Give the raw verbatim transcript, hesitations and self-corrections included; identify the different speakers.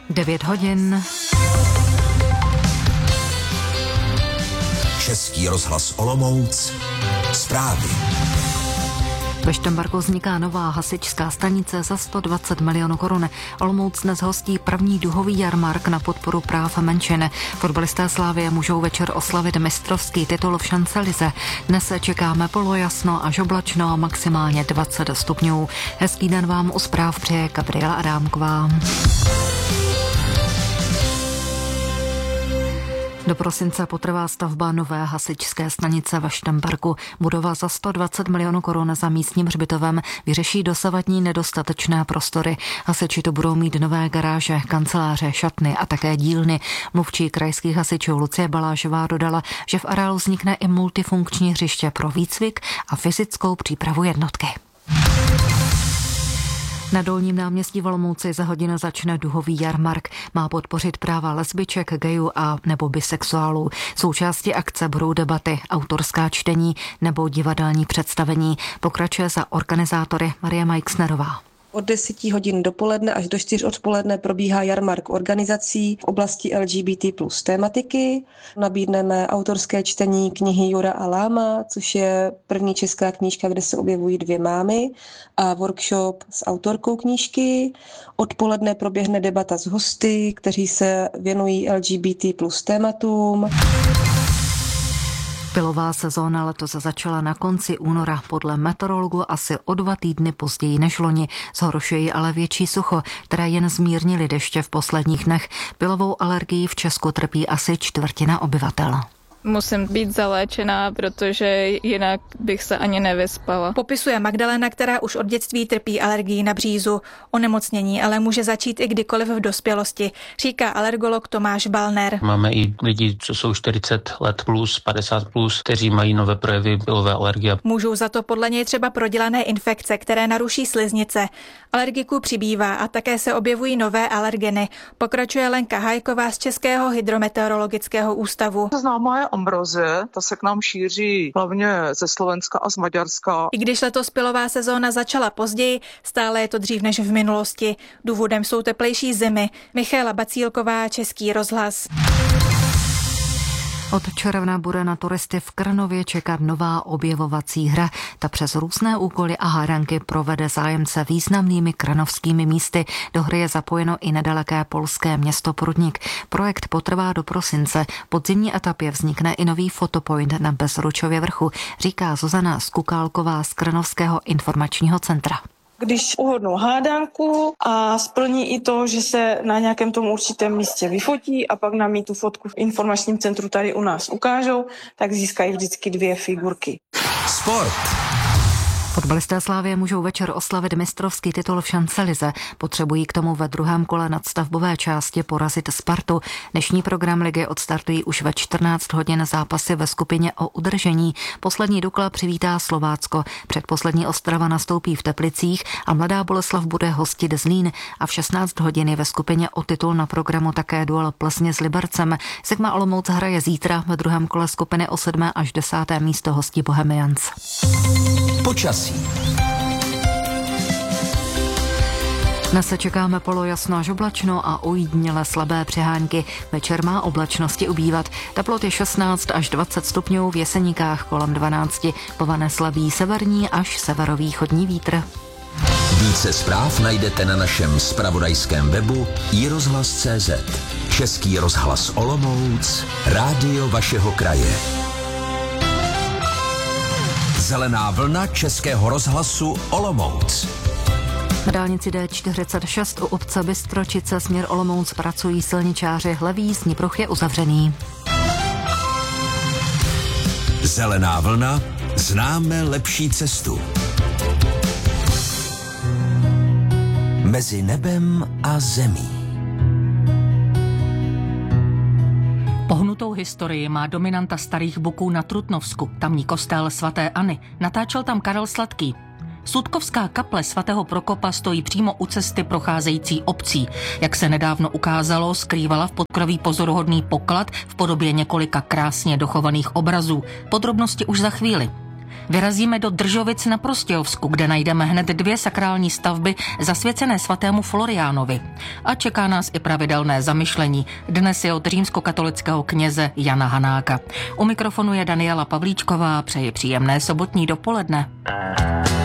Speaker 1: devět hodin.
Speaker 2: Český rozhlas Olomouc. Zprávy.
Speaker 1: Ve Štamberku vzniká nová hasičská stanice za sto dvacet milionů korun. Olomouc dnes hostí první duhový jarmark na podporu práv menšin. Fotbalisté Slavie můžou večer oslavit mistrovský titul v šancelize. Dnes se čekáme polojasno až oblačno a maximálně dvacet stupňů. Hezký den vám u zpráv přeje Gabriela Adámková. Do prosince potrvá stavba nové hasičské stanice ve Štamberku. Budova za sto dvacet milionů korun za místním hřbitovem vyřeší dosavadní nedostatečné prostory. Hasiči tu budou mít nové garáže, kanceláře, šatny a také dílny. Mluvčí krajských hasičů Lucie Balážová dodala, že v areálu vznikne i multifunkční hřiště pro výcvik a fyzickou přípravu jednotky. Na Dolním náměstí v Olomouci za hodinu začne duhový jarmark. Má podpořit práva lesbiček, gayů a nebo bisexuálů. Součástí akce budou debaty, autorská čtení nebo divadelní představení. Pokračuje za organizátory Marie Majksnerová.
Speaker 3: Od deseti hodin dopoledne až do čtyř odpoledne probíhá jarmark organizací v oblasti L G B T plus tématiky. Nabídneme autorské čtení knihy Jura a Láma, což je první česká knížka, kde se objevují dvě mámy, a workshop s autorkou knížky. Odpoledne proběhne debata s hosty, kteří se věnují L G B T plus tématům.
Speaker 1: Pilová sezóna letos začala na konci února, podle meteorologů asi o dva týdny později než loni. Zhoršuje ji ale větší sucho, které jen zmírnily deště v posledních dnech. Pilovou alergii v Česku trpí asi čtvrtina obyvatel.
Speaker 4: Musím být zaléčená, protože jinak bych se ani nevyspala.
Speaker 5: Popisuje Magdalena, která už od dětství trpí alergií na břízu. Onemocnění ale může začít i kdykoliv v dospělosti, říká alergolog Tomáš Balner.
Speaker 6: Máme i lidi, co jsou čtyřicet let plus, padesát plus, kteří mají nové projevy pilové alergie.
Speaker 5: Můžou za to podle něj třeba prodělané infekce, které naruší sliznice. Alergiků přibývá a také se objevují nové alergeny. Pokračuje Lenka Hajková z Českého hydrometeorologického ústavu.
Speaker 7: Známá je ambrozie, ta se k nám šíří hlavně ze Slovenska a z Maďarska.
Speaker 5: I když letos pilová sezóna začala později, stále je to dřív než v minulosti. Důvodem jsou teplejší zimy. Michaela Bacílková, Český rozhlas.
Speaker 1: Od června bude na turisty v Krnově čekat nová objevovací hra. Ta přes různé úkoly a hádanky provede zájemce významnými krnovskými místy. Do hry je zapojeno i nedaleké polské město Prudnik. Projekt potrvá do prosince. Po zimní etapě vznikne i nový fotopoint na Bezručově vrchu, říká Zuzana Skukálková z Krnovského informačního centra.
Speaker 8: Když uhodnou hádanku a splní i to, že se na nějakém tom určitém místě vyfotí a pak nám tu fotku v informačním centru tady u nás ukážou, tak získají vždycky dvě figurky.
Speaker 2: Sport.
Speaker 1: Fotbalisté Slavie můžou večer oslavit mistrovský titul v šancelize. Potřebují k tomu ve druhém kole nadstavbové části porazit Spartu. Dnešní program ligy odstartují už ve čtrnáct hodin zápasy ve skupině o udržení. Poslední Dukla přivítá Slovácko. Předposlední Ostrava nastoupí v Teplicích a Mladá Boleslav bude hostit Zlín. A v šestnáct hodin je ve skupině o titul na programu také duel Plzně s Libercem. Sigma Olomouc hraje zítra, ve druhém kole skupiny o sedmé až desáté místo hostí Bohemians.
Speaker 2: Počasí.
Speaker 1: Dnes se čekáme polojasno až oblačno a ujídněle slabé přehánky. Večer má oblačnosti ubývat. Teploty šestnáct až dvacet stupňů, v Jeseníkách kolem dvanáct. Povane slabý severní až severovýchodní vítr.
Speaker 2: Více zpráv najdete na našem zpravodajském webu i rozhlas tečka cé zet. Český rozhlas Olomouc, rádio vašeho kraje. Zelená vlna Českého rozhlasu Olomouc.
Speaker 1: Na dálnici D čtyřicet šest u obce Bystročice směr Olomouc pracují silničáři, levý jízdní pruh je uzavřený.
Speaker 2: Zelená vlna, známe lepší cestu. Mezi nebem a zemí.
Speaker 9: Pohnutou historii má dominanta Starých Buků na Trutnovsku, tamní kostel svaté Anny. Natáčel tam Karel Sladký. Sudkovská kaple svatého Prokopa stojí přímo u cesty procházející obcí. Jak se nedávno ukázalo, skrývala v podkroví pozoruhodný poklad v podobě několika krásně dochovaných obrazů. Podrobnosti už za chvíli. Vyrazíme do Držovic na Prostějovsku, kde najdeme hned dvě sakrální stavby zasvěcené svatému Floriánovi. A čeká nás i pravidelné zamyšlení. Dnes je od římskokatolického kněze Jana Hanáka. U mikrofonu je Daniela Pavlíčková, přeji příjemné sobotní dopoledne.